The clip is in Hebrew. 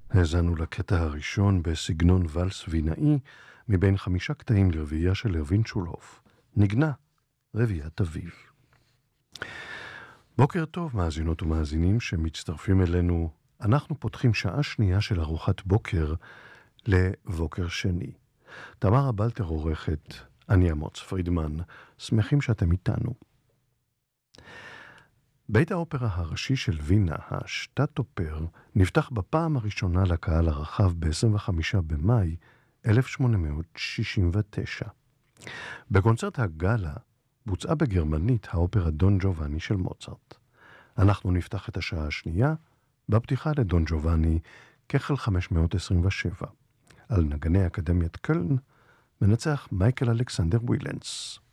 האזנו לקטע הראשון בסגנון ולס וינאי מבין 5 קטעים לרביעייה של לוין שולהוף. נגנה רביעיית אביב. בוקר טוב מאזינות ומאזינים שמצטרפים אלינו. אנחנו פותחים שעה שנייה של ארוחת בוקר לבוקר שני. תמרה בלטר עורכת, אני אמוץ פרידמן, שמחים שאתם איתנו. בית האופרה הראשי של וינה, השטאטאופר, נפתח בפעם הראשונה לקהל הרחב ב-25 במאי 1869. בקונצרט הגאלה בוצעה בגרמנית האופרה דון ג'ובאני של מוצרט. אנחנו נפתח את השעה השנייה בפתיחה לדון ג'ובאני כחל 527. על נגני אקדמיית קלן מנצח מייקל אלכסנדר ווילנס.